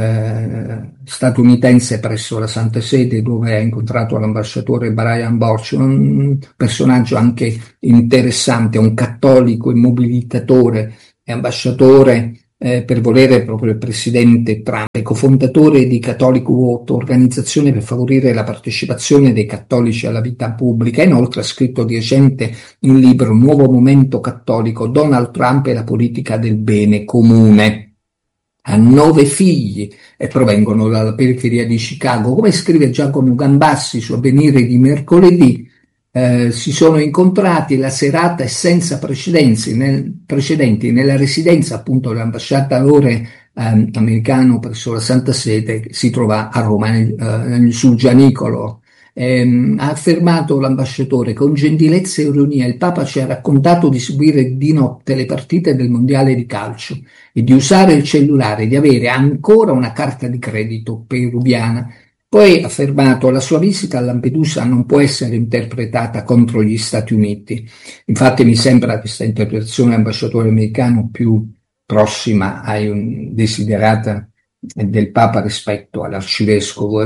eh, statunitense presso la Santa Sede, dove ha incontrato l'ambasciatore Brian Borch, un personaggio anche interessante, un cattolico, immobilitatore e ambasciatore Eh, per volere proprio il presidente Trump, è cofondatore di Catholic Vote, organizzazione per favorire la partecipazione dei cattolici alla vita pubblica. Inoltre ha scritto di recente un libro, Nuovo momento cattolico, Donald Trump e la politica del bene comune. Ha nove figli e provengono dalla periferia di Chicago. Come scrive Giacomo Gambassi su Avvenire di mercoledì, Eh, si sono incontrati, la serata è senza precedenti, nel, precedenti nella residenza appunto dell'ambasciatore eh, americano presso la Santa Sede, che si trova a Roma, nel, eh, sul Gianicolo. Eh, ha affermato l'ambasciatore: con gentilezza e ironia il Papa ci ha raccontato di seguire di notte le partite del mondiale di calcio e di usare il cellulare, di avere ancora una carta di credito peruviana. Poi ha affermato: la sua visita a Lampedusa non può essere interpretata contro gli Stati Uniti. Infatti mi sembra questa interpretazione dell'ambasciatore americano più prossima ai un desiderata del Papa rispetto all'arcivescovo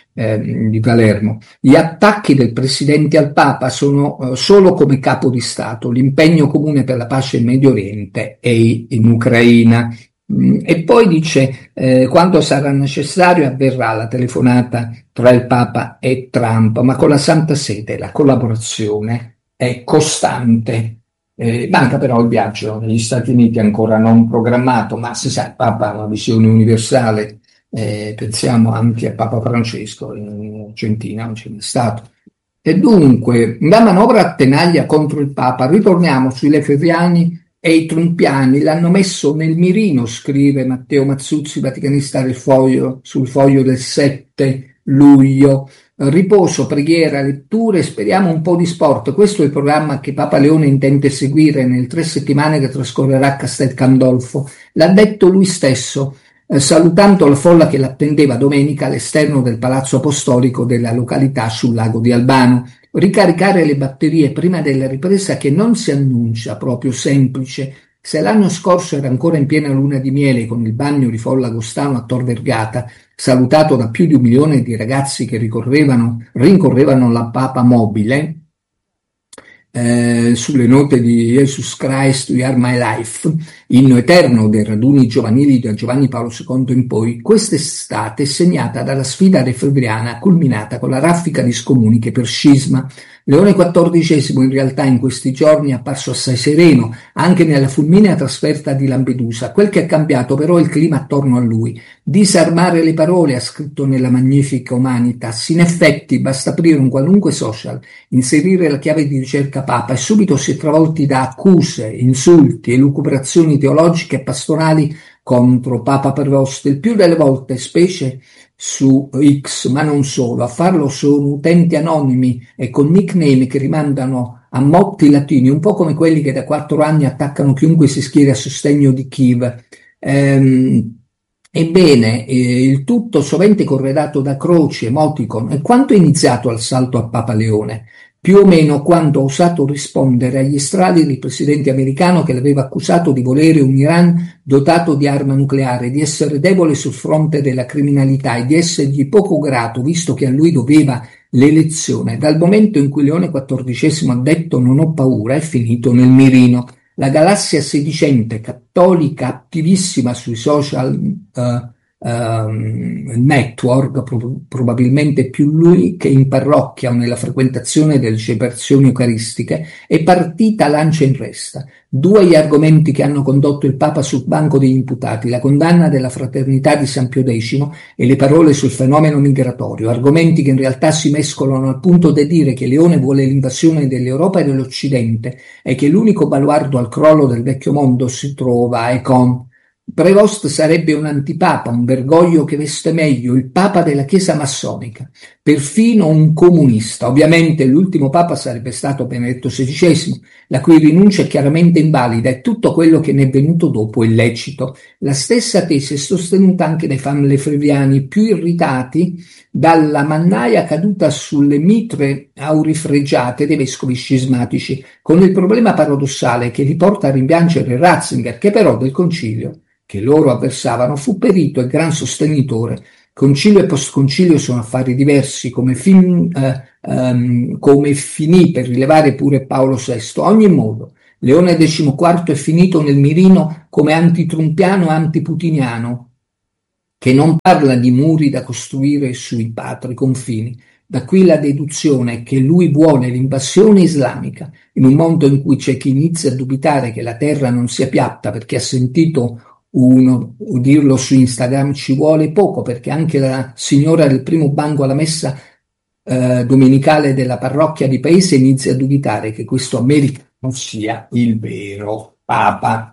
eh, di Palermo. Gli attacchi del presidente al Papa sono eh, solo come capo di Stato, l'impegno comune per la pace in Medio Oriente e in Ucraina. E poi dice, eh, quando sarà necessario avverrà la telefonata tra il Papa e Trump, ma con la Santa Sede la collaborazione è costante. Eh, manca però il viaggio negli Stati Uniti ancora non programmato, ma si sa, il Papa ha una visione universale, eh, pensiamo anche a Papa Francesco, in Argentina non c'è mai stato. E dunque, la manovra a tenaglia contro il Papa, ritorniamo sui lefebvriani e i trumpiani, l'hanno messo nel mirino, scrive Matteo Mazzuzzi, vaticanista del Foglio, sul Foglio del sette luglio. Riposo, preghiera, letture, speriamo un po' di sport. Questo è il programma che Papa Leone intende seguire nelle tre settimane che trascorrerà a Castel Gandolfo. L'ha detto lui stesso, eh, salutando la folla che l'attendeva domenica all'esterno del Palazzo Apostolico della località sul lago di Albano. Ricaricare le batterie prima della ripresa, che non si annuncia proprio semplice. Se l'anno scorso era ancora in piena luna di miele con il bagno di folla agostano a Tor Vergata, salutato da più di un milione di ragazzi che ricorrevano, rincorrevano la Papa mobile, eh, sulle note di Jesus Christ, We Are My Life, inno eterno dei raduni giovanili da Giovanni Paolo secondo in poi, quest'estate è segnata dalla sfida refebbriana culminata con la raffica di scomuniche per scisma. Leone quattordicesimo in realtà in questi giorni è apparso assai sereno, anche nella fulminea trasferta di Lampedusa. Quel che è cambiato però è il clima attorno a lui. Disarmare le parole, ha scritto nella Magnifica Humanitas. In effetti basta aprire un qualunque social, inserire la chiave di ricerca Papa e subito si è travolti da accuse, insulti, elucubrazioni teologiche e pastorali contro Papa Prevost, il più delle volte, specie su X, ma non solo. A farlo sono utenti anonimi e con nickname che rimandano a motti latini, un po' come quelli che da quattro anni attaccano chiunque si schieri a sostegno di Kiev. Ehm, ebbene, eh, il tutto sovente corredato da croci, emoticon. E quanto è iniziato al salto a Papa Leone? Più o meno quando ha osato rispondere agli strali del presidente americano che l'aveva accusato di volere un Iran dotato di arma nucleare, di essere debole sul fronte della criminalità e di essergli poco grato visto che a lui doveva l'elezione. Dal momento in cui Leone quattordicesimo ha detto non ho paura, è finito nel mirino. La galassia sedicente, cattolica, attivissima sui social uh, Um, network, pro- probabilmente più lui che in parrocchia o nella frequentazione delle celebrazioni eucaristiche, è partita lancia in resta. Due gli argomenti che hanno condotto il Papa sul banco degli imputati: la condanna della fraternità di San Pio X e le parole sul fenomeno migratorio, argomenti che in realtà si mescolano al punto da dire che Leone vuole l'invasione dell'Europa e dell'Occidente e che l'unico baluardo al crollo del vecchio mondo si trova a Econ. Prevost sarebbe un antipapa, un Bergoglio che veste meglio, il papa della Chiesa massonica. perfino un comunista. Ovviamente l'ultimo papa sarebbe stato Benedetto sedicesimo, la cui rinuncia è chiaramente invalida e tutto quello che ne è venuto dopo è lecito. La stessa tesi è sostenuta anche dai fan lefebvriani, più irritati dalla mannaia caduta sulle mitre aurifreggiate dei vescovi scismatici, con il problema paradossale che li porta a rimpiangere Ratzinger, che però del concilio che loro avversavano fu perito e gran sostenitore. Concilio e postconcilio sono affari diversi, come, fin, eh, um, come finì per rilevare pure Paolo sesto. A ogni modo, Leone quattordici è finito nel mirino come antitrumpiano e antiputiniano, che non parla di muri da costruire sui patri confini. Da qui la deduzione che lui vuole l'invasione islamica, in un mondo in cui c'è chi inizia a dubitare che la terra non sia piatta perché ha sentito uno dirlo su Instagram. Ci vuole poco, perché anche la signora del primo banco alla messa eh, domenicale della parrocchia di paese inizia a dubitare che questo americano sia il vero papa.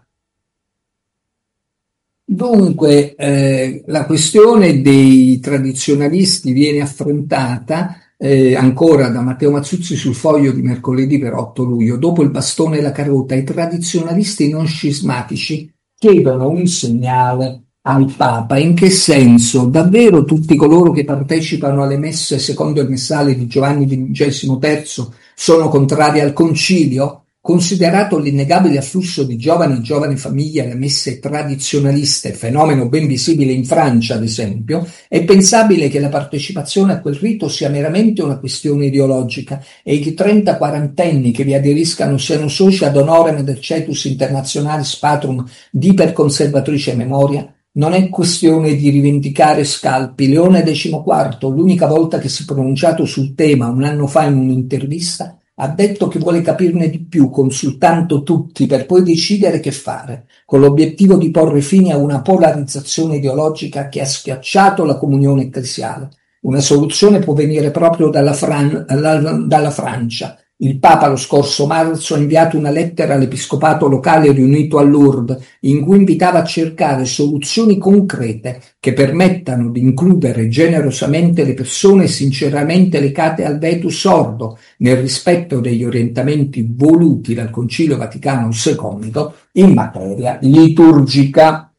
Dunque eh, la questione dei tradizionalisti viene affrontata eh, ancora da Matteo Mazzuzzi sul Foglio di mercoledì per otto luglio. Dopo il bastone e la carota, i tradizionalisti non scismatici chiedono un segnale al Papa. In che senso? Davvero tutti coloro che partecipano alle messe secondo il messale di Giovanni ventesimo terzo sono contrari al concilio? Considerato l'innegabile afflusso di giovani e giovani famiglie alle messe tradizionaliste, fenomeno ben visibile in Francia ad esempio, è pensabile che la partecipazione a quel rito sia meramente una questione ideologica e i trenta quarantenni che vi aderiscano siano soci ad honorem del Cetus Internationalis Patrum di iperconservatrice memoria? Non è questione di rivendicare scalpi. Leone quattordici, l'unica volta che si è pronunciato sul tema un anno fa in un'intervista, ha detto che vuole capirne di più consultando tutti per poi decidere che fare, con l'obiettivo di porre fine a una polarizzazione ideologica che ha schiacciato la comunione ecclesiale. Una soluzione può venire proprio dalla, Fran- dalla Francia. Il Papa lo scorso marzo ha inviato una lettera all'episcopato locale riunito a Lourdes in cui invitava a cercare soluzioni concrete che permettano di includere generosamente le persone sinceramente legate al Vetus Ordo nel rispetto degli orientamenti voluti dal Concilio Vaticano secondo in materia liturgica.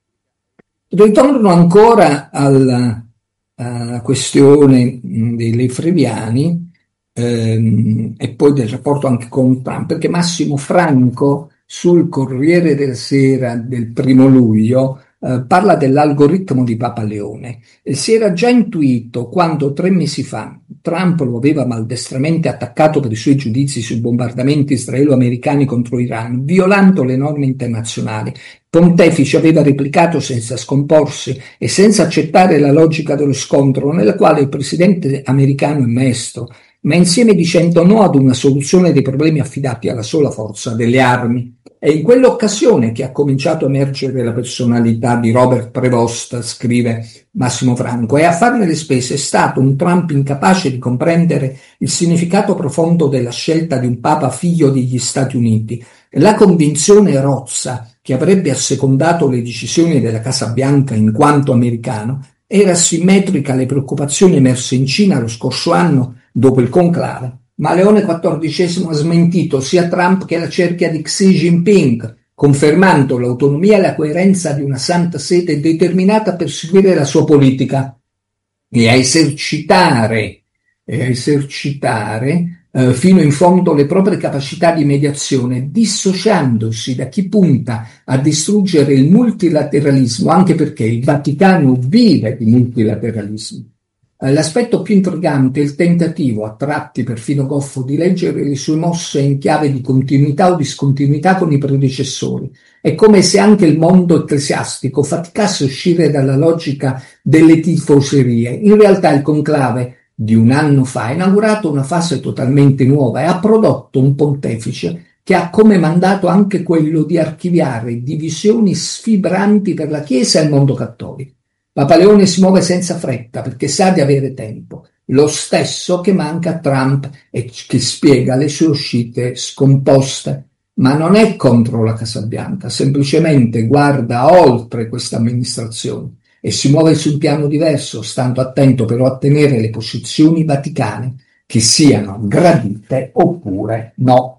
Ritorno ancora alla, alla questione dei lefebvriani Ehm, e poi del rapporto anche con Trump, perché Massimo Franco sul Corriere della Sera del primo luglio eh, parla dell'algoritmo di Papa Leone. E si era già intuito quando tre mesi fa Trump lo aveva maldestramente attaccato per i suoi giudizi sui bombardamenti israelo-americani contro Iran, violando le norme internazionali. Pontefice aveva replicato senza scomporsi e senza accettare la logica dello scontro, nella quale il presidente americano è maestro, ma insieme dicendo no ad una soluzione dei problemi affidati alla sola forza delle armi. È in quell'occasione che ha cominciato a emergere la personalità di Robert Prevost, scrive Massimo Franco, e a farne le spese è stato un Trump incapace di comprendere il significato profondo della scelta di un Papa figlio degli Stati Uniti. La convinzione rozza che avrebbe assecondato le decisioni della Casa Bianca in quanto americano era simmetrica alle preoccupazioni emerse in Cina lo scorso anno dopo il conclave, ma Leone quattordicesimo ha smentito sia Trump che la cerchia di Xi Jinping, confermando l'autonomia e la coerenza di una santa sede determinata a perseguire la sua politica e a esercitare, e a esercitare eh, fino in fondo le proprie capacità di mediazione, dissociandosi da chi punta a distruggere il multilateralismo, anche perché il Vaticano vive di multilateralismo. L'aspetto più intrigante è il tentativo, a tratti perfino goffo, di leggere le sue mosse in chiave di continuità o discontinuità con i predecessori. È come se anche il mondo ecclesiastico faticasse a uscire dalla logica delle tifoserie. In realtà il conclave di un anno fa ha inaugurato una fase totalmente nuova e ha prodotto un pontefice che ha come mandato anche quello di archiviare divisioni sfibranti per la Chiesa e il mondo cattolico. Papa Leone si muove senza fretta perché sa di avere tempo, lo stesso che manca a Trump e che spiega le sue uscite scomposte. Ma non è contro la Casa Bianca, semplicemente guarda oltre questa amministrazione e si muove su un piano diverso, stando attento però a tenere le posizioni vaticane che siano gradite oppure no.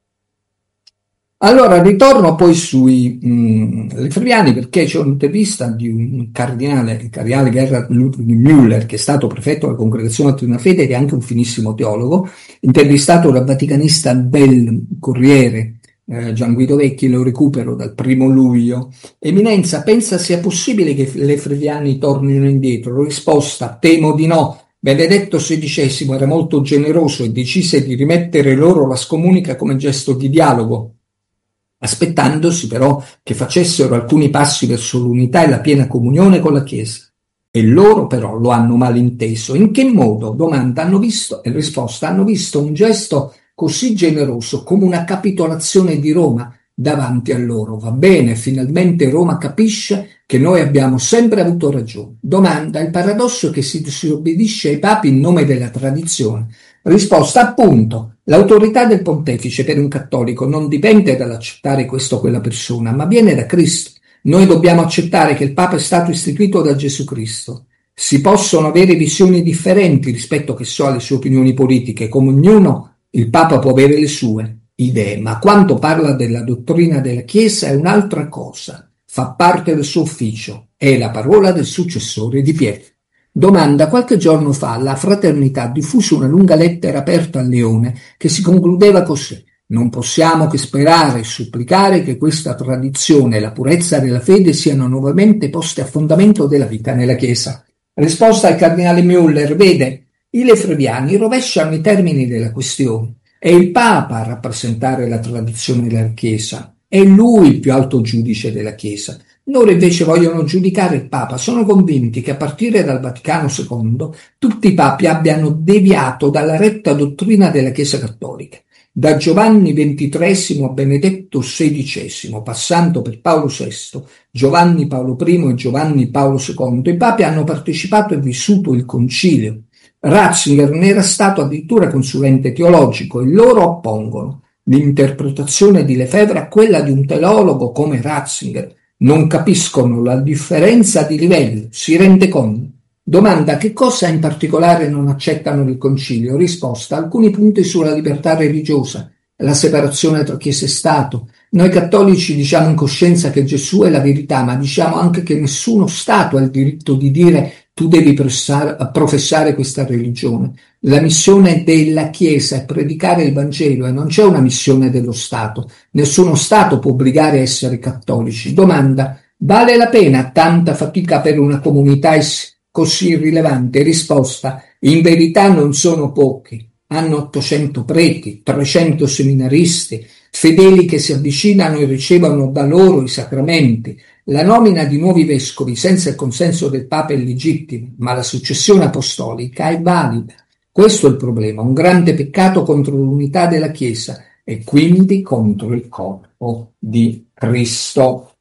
Allora, ritorno poi sui mh, Lefebvriani, perché c'è un'intervista di un cardinale, il cardinale Gerhard Ludwig Müller, che è stato prefetto della Congregazione Dottrina e Fede ed è anche un finissimo teologo, intervistato dal vaticanista del Corriere, eh, Gian Guido Vecchi, lo recupero dal primo luglio. Eminenza, pensa sia possibile che i Lefebvriani tornino indietro? Risposta, temo di no. Benedetto sedicesimo era molto generoso e decise di rimettere loro la scomunica come gesto di dialogo, aspettandosi però che facessero alcuni passi verso l'unità e la piena comunione con la Chiesa. E loro però lo hanno malinteso. In che modo? Domanda. Hanno visto, e risposta, hanno visto un gesto così generoso come una capitolazione di Roma davanti a loro. Va bene, finalmente Roma capisce che noi abbiamo sempre avuto ragione. Domanda. Il paradosso è che si disobbedisce ai papi in nome della tradizione. Risposta, appunto, l'autorità del pontefice per un cattolico non dipende dall'accettare questo o quella persona, ma viene da Cristo. Noi dobbiamo accettare che il Papa è stato istituito da Gesù Cristo. Si possono avere visioni differenti rispetto che so alle sue opinioni politiche, come ognuno, il Papa può avere le sue idee, ma quando parla della dottrina della Chiesa è un'altra cosa, fa parte del suo ufficio, è la parola del successore di Pietro. Domanda. Qualche giorno fa la Fraternità diffuse una lunga lettera aperta al Leone che si concludeva così: non possiamo che sperare e supplicare che questa tradizione e la purezza della fede siano nuovamente poste a fondamento della vita nella Chiesa. Risposta al cardinale Müller. Vede, i Lefebvriani rovesciano i termini della questione. È il Papa a rappresentare la tradizione della Chiesa, è lui il più alto giudice della Chiesa. Loro invece vogliono giudicare il Papa, sono convinti che a partire dal Vaticano secondo tutti i papi abbiano deviato dalla retta dottrina della Chiesa cattolica. Da Giovanni ventitreesimo a Benedetto sedicesimo, passando per Paolo sesto, Giovanni Paolo primo e Giovanni Paolo secondo, i papi hanno partecipato e vissuto il concilio. Ratzinger ne era stato addirittura consulente teologico e loro oppongono l'interpretazione di Lefebvre a quella di un teologo come Ratzinger. Non capiscono la differenza di livello, si rende conto. Domanda. Che cosa in particolare non accettano del concilio? Risposta. Alcuni punti sulla libertà religiosa, la separazione tra Chiesa e Stato. Noi cattolici diciamo in coscienza che Gesù è la verità, ma diciamo anche che nessuno Stato ha il diritto di dire tu devi professare questa religione. La missione della Chiesa è predicare il Vangelo e non c'è una missione dello Stato. Nessuno Stato può obbligare a essere cattolici. Domanda. Vale la pena tanta fatica per una comunità così irrilevante? Risposta. In verità non sono pochi. Hanno ottocento preti, trecento seminaristi, fedeli che si avvicinano e ricevono da loro i sacramenti. La nomina di nuovi vescovi senza il consenso del Papa è legittima, ma la successione apostolica è valida. Questo è il problema, un grande peccato contro l'unità della Chiesa e quindi contro il corpo di Cristo.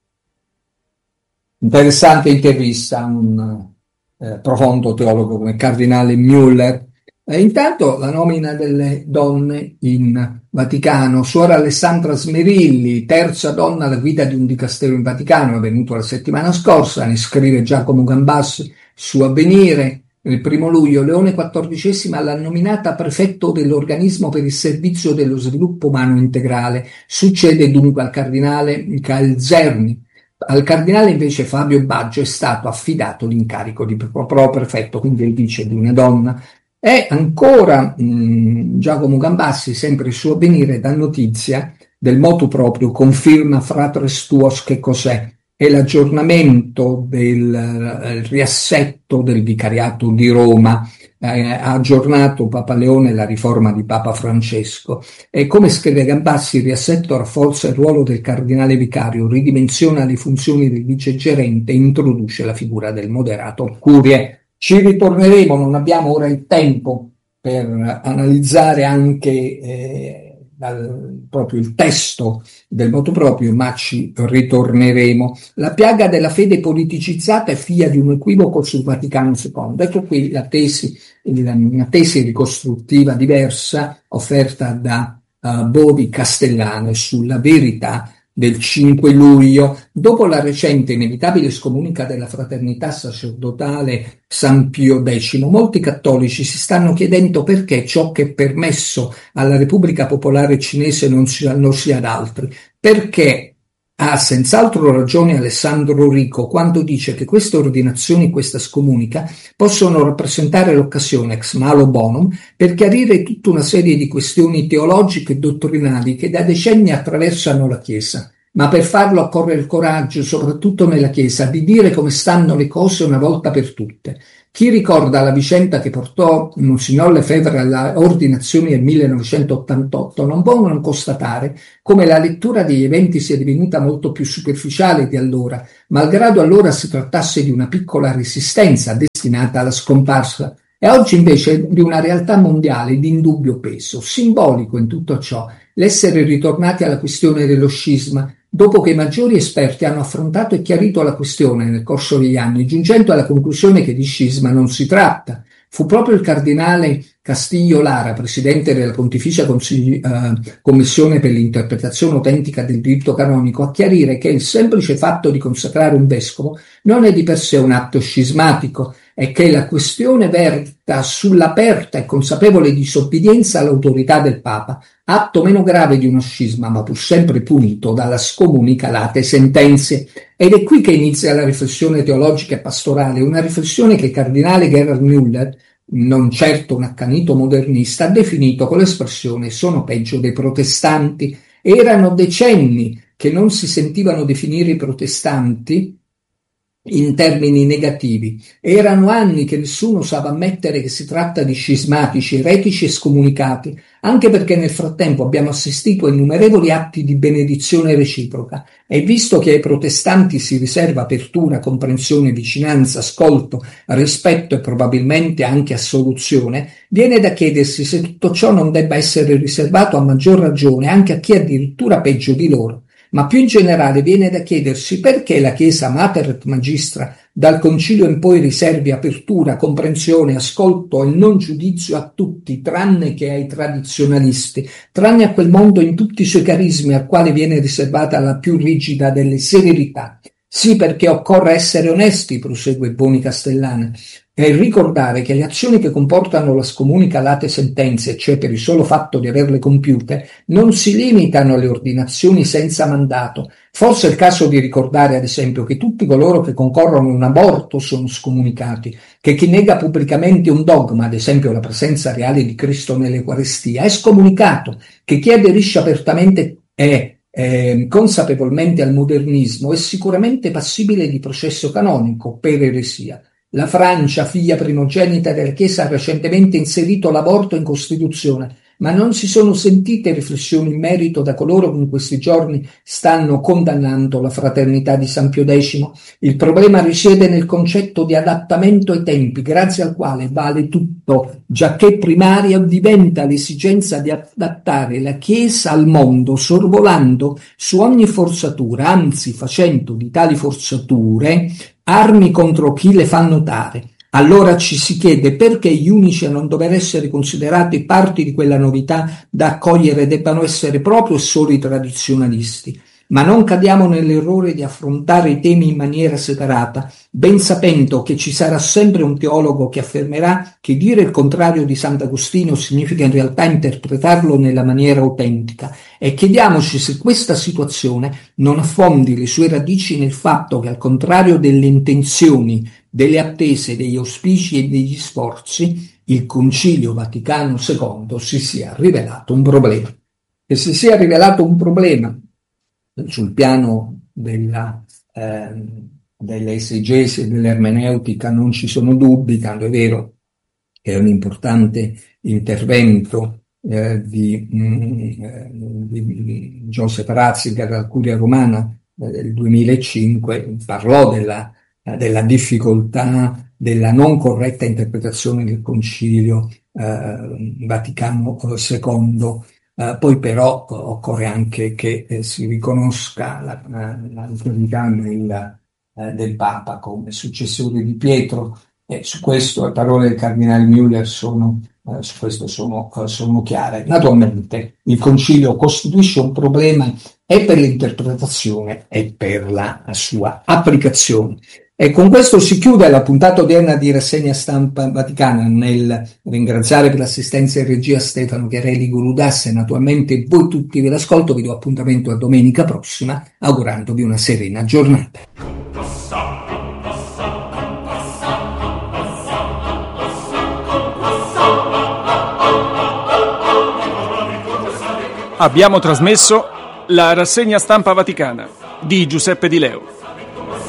Interessante intervista a un eh, profondo teologo come il cardinale Müller. E intanto la nomina delle donne in Vaticano. Suora Alessandra Smerilli, terza donna alla guida di un dicastero in Vaticano, è avvenuto la settimana scorsa, ne scrive Giacomo Gambassi su Avvenire. Il primo luglio Leone quattordicesimo l'ha nominata prefetto dell'organismo per il servizio dello sviluppo umano integrale. Succede dunque al cardinale Michael Zerni. Al cardinale invece Fabio Baggio è stato affidato l'incarico di pro prefetto, quindi il vice di una donna. E ancora mh, Giacomo Gambassi, sempre il suo Avvenire, dà notizia del motu proprio, conferma Fratres Tuos che cos'è. È l'aggiornamento del eh, riassetto del vicariato di Roma, eh, ha aggiornato Papa Leone la riforma di Papa Francesco e, come scrive Gambassi, il riassetto rafforza il ruolo del cardinale vicario, ridimensiona le funzioni del vicegerente e introduce la figura del moderato curie. Ci ritorneremo, non abbiamo ora il tempo per analizzare anche eh, dal, proprio il testo del motu proprio, ma ci ritorneremo. La piaga della fede politicizzata è figlia di un equivoco sul Vaticano secondo. Ecco qui la tesi, una tesi ricostruttiva diversa offerta da uh, Bovi Castellano sulla verità del cinque luglio. Dopo la recente inevitabile scomunica della fraternità sacerdotale San Pio X, molti cattolici si stanno chiedendo perché ciò che è permesso alla Repubblica Popolare Cinese non sia, non sia ad altri. Perché ha senz'altro ragione Alessandro Rico quando dice che queste ordinazioni, questa scomunica, possono rappresentare l'occasione ex malo bonum per chiarire tutta una serie di questioni teologiche e dottrinali che da decenni attraversano la Chiesa. Ma per farlo occorre il coraggio, soprattutto nella Chiesa, di dire come stanno le cose una volta per tutte. Chi ricorda la vicenda che portò Monsignor Lefebvre alla ordinazione nel millenovecentottantotto non può non constatare come la lettura degli eventi sia divenuta molto più superficiale di allora, malgrado allora si trattasse di una piccola resistenza destinata alla scomparsa, e oggi invece di una realtà mondiale di indubbio peso. Simbolico in tutto ciò l'essere ritornati alla questione dello scisma, dopo che i maggiori esperti hanno affrontato e chiarito la questione nel corso degli anni, giungendo alla conclusione che di scisma non si tratta. Fu proprio il cardinale Castillo Lara, presidente della Pontificia Consigli- eh, Commissione per l'interpretazione autentica del diritto canonico, a chiarire che il semplice fatto di consacrare un vescovo non è di per sé un atto scismatico e che la questione verta sull'aperta e consapevole disobbedienza all'autorità del Papa, atto meno grave di uno scisma, ma pur sempre punito dalla scomunica late sentenze. Ed è qui che inizia la riflessione teologica e pastorale, una riflessione che il cardinale Gerhard Müller, non certo un accanito modernista, ha definito con l'espressione «sono peggio dei protestanti». Erano decenni che non si sentivano definire i protestanti in termini negativi. Erano anni che nessuno osava ammettere che si tratta di scismatici, eretici e scomunicati, anche perché nel frattempo abbiamo assistito a innumerevoli atti di benedizione reciproca, e visto che ai protestanti si riserva apertura, comprensione, vicinanza, ascolto, rispetto e probabilmente anche assoluzione, viene da chiedersi se tutto ciò non debba essere riservato a maggior ragione anche a chi è addirittura peggio di loro. Ma più in generale viene da chiedersi perché la Chiesa Mater et Magistra dal Concilio in poi riservi apertura, comprensione, ascolto e non giudizio a tutti, tranne che ai tradizionalisti, tranne a quel mondo in tutti i suoi carismi al quale viene riservata la più rigida delle severità. Sì, perché occorre essere onesti, prosegue Boni Castellana, e ricordare che le azioni che comportano la scomunica late sentenze, cioè per il solo fatto di averle compiute, non si limitano alle ordinazioni senza mandato. Forse è il caso di ricordare, ad esempio, che tutti coloro che concorrono in un aborto sono scomunicati, che chi nega pubblicamente un dogma, ad esempio la presenza reale di Cristo nell'Eucaristia, è scomunicato, che chi aderisce apertamente è Eh, consapevolmente al modernismo è sicuramente passibile di processo canonico per eresia. La Francia, figlia primogenita della Chiesa, ha recentemente inserito l'aborto in Costituzione, ma non si sono sentite riflessioni in merito da coloro che in questi giorni stanno condannando la fraternità di San Pio X. Il problema risiede nel concetto di adattamento ai tempi, grazie al quale vale tutto, giacché primaria diventa l'esigenza di adattare la Chiesa al mondo, sorvolando su ogni forzatura, anzi facendo di tali forzature armi contro chi le fa notare. Allora ci si chiede perché gli unici a non dover essere considerati parti di quella novità da accogliere debbano essere proprio e solo i tradizionalisti. Ma non cadiamo nell'errore di affrontare i temi in maniera separata, ben sapendo che ci sarà sempre un teologo che affermerà che dire il contrario di Sant'Agostino significa in realtà interpretarlo nella maniera autentica, e chiediamoci se questa situazione non affondi le sue radici nel fatto che, al contrario delle intenzioni, delle attese, degli auspici e degli sforzi, il Concilio Vaticano secondo si sia rivelato un problema. E si sia rivelato un problema sul piano della, eh, dell'esegesi e dell'ermeneutica non ci sono dubbi, tanto è vero che è un importante intervento eh, di, mh, di Joseph Ratzinger alla Curia Romana eh, del duemilacinque, parlò della, eh, della difficoltà della non corretta interpretazione del Concilio eh, Vaticano secondo. Uh, poi però uh, occorre anche che eh, si riconosca la, uh, l'autorità del, uh, del Papa come successore di Pietro, e su questo le parole del cardinale Müller sono uh, eh, su questo sono, eh, sono chiare. Naturalmente il concilio costituisce un problema e per l'interpretazione e per la sua applicazione. E con questo si chiude la puntata odierna di Rassegna Stampa Vaticana. Nel ringraziare per l'assistenza in regia Stefano Chiarelli Guludas e naturalmente voi tutti per l'ascolto, vi do appuntamento a domenica prossima, augurandovi una serena giornata.
Abbiamo trasmesso la Rassegna Stampa Vaticana di Giuseppe Di Leo.